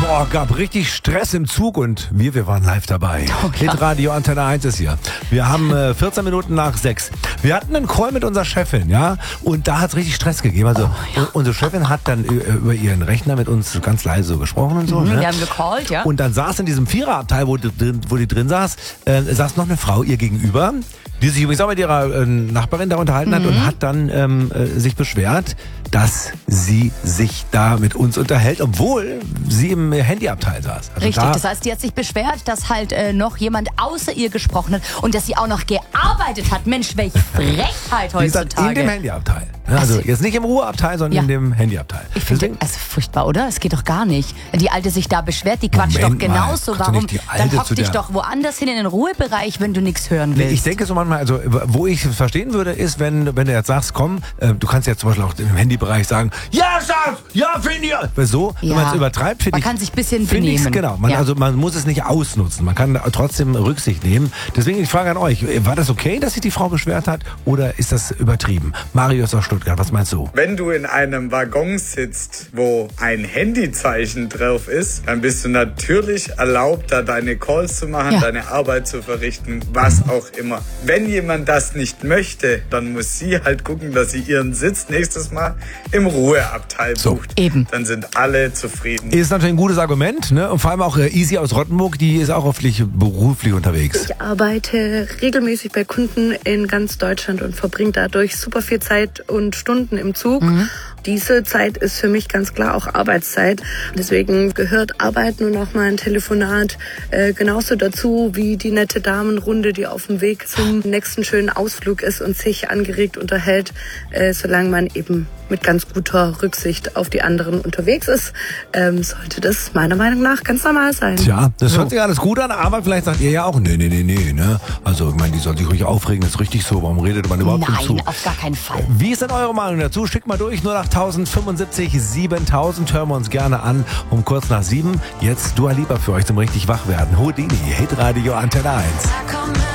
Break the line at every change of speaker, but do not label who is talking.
Boah, gab richtig Stress im Zug und wir waren live dabei. Hitradio Antenne 1 ist hier. Wir haben 14 Minuten nach 6. Wir hatten einen Call mit unserer Chefin, ja, und da hat es richtig Stress gegeben. Also unsere Chefin hat dann über ihren Rechner mit uns ganz leise so gesprochen und so. Ne?
Wir haben gecallt, ja.
Und dann saß in diesem Viererabteil, wo die drin saß, saß noch eine Frau ihr gegenüber, die sich übrigens auch mit ihrer Nachbarin da unterhalten hat und hat dann sich beschwert, dass sie sich da mit uns unterhält, obwohl sie im Handyabteil saß. Also
Richtig, das heißt, die hat sich beschwert, dass halt noch jemand außer ihr gesprochen hat und dass sie auch noch gearbeitet hat. Mensch, welche Frechheit
wie gesagt,
heutzutage.
in dem Handyabteil. Also jetzt nicht im Ruheabteil, sondern in dem Handyabteil.
Ich finde das furchtbar, oder? Es geht doch gar nicht. Die Alte sich da beschwert, die quatscht doch genauso. Warum? Dann hock dich doch woanders hin in den Ruhebereich, wenn du nichts hören willst.
Ich denke so manchmal, also wo ich es verstehen würde, ist, wenn du jetzt sagst, komm, du kannst jetzt zum Beispiel auch im Handybereich sagen, ja, Schatz, ja, finde ich. So, wenn man es übertreibt, finde ich.
Man kann sich ein bisschen benehmen.
Genau, also man muss es nicht ausnutzen. Man kann trotzdem Rücksicht nehmen. Deswegen die Frage an euch, war das okay, dass sich die Frau beschwert hat oder ist das übertrieben? Marius aus Stuttgart, was meinst du?
Wenn du in einem Waggon sitzt, wo ein Handyzeichen drauf ist, dann bist du natürlich erlaubt, da deine Calls zu machen, deine Arbeit zu verrichten, was auch immer. Wenn jemand das nicht möchte, dann muss sie halt gucken, dass sie ihren Sitz nächstes Mal im Ruheabteil bucht.
Eben.
Dann sind alle zufrieden.
Ist natürlich ein gutes Argument, ne? Und vor allem auch Easy aus Rottenburg, die ist auch beruflich unterwegs.
Ich arbeite regelmäßig bei Kunden in ganz Deutschland und verbringe dadurch super viel Zeit und Stunden im Zug. Diese Zeit ist für mich ganz klar auch Arbeitszeit. Deswegen gehört Arbeiten und auch mal ein Telefonat genauso dazu wie die nette Damenrunde, die auf dem Weg zum nächsten schönen Ausflug ist und sich angeregt unterhält, solange man eben mit ganz guter Rücksicht auf die anderen unterwegs ist, sollte das meiner Meinung nach ganz normal sein.
Tja, das hört sich alles gut an, aber vielleicht sagt ihr ja auch, nee, ne? Also, ich meine, die soll sich ruhig aufregen, das ist richtig so, warum redet man überhaupt dazu?
Nein, auf gar keinen Fall.
Wie ist denn eure Meinung dazu? Schickt mal durch, 08075 7000, hören wir uns gerne an, um kurz nach 7. Jetzt Dua Lipa für euch zum richtig Wachwerden. Houdini, Hitradio Antenne 1.